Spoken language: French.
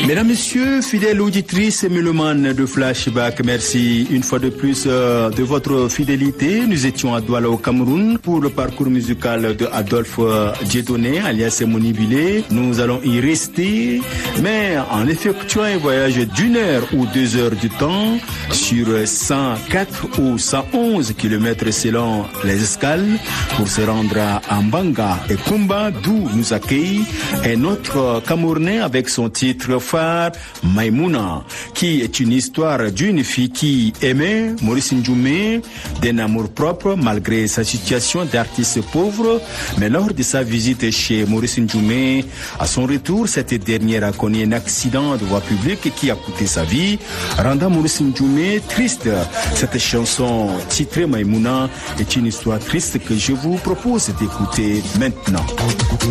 Mesdames, Messieurs, fidèles auditrices et mélomanes de Flashback, merci une fois de plus de votre fidélité. Nous étions à Douala au Cameroun pour le parcours musical de Adolphe Dieudonné, alias Monibile. Nous allons y rester, mais en effectuant un voyage d'1 heure ou 2 heures du temps sur 104 ou 111 km selon les escales pour se rendre à Mbanga et Kumba, d'où nous accueille un autre Camerounais avec son titre phare Maïmouna, qui est une histoire d'une fille qui aimait Maurice Ndjoumé d'un amour propre malgré sa situation d'artiste pauvre. Mais lors de sa visite chez Maurice Ndjoumé, à son retour, cette dernière a connu un accident de voie publique qui a coûté sa vie, rendant Maurice Ndjoumé triste. Cette chanson titrée Maïmouna est une histoire triste que je vous propose d'écouter maintenant.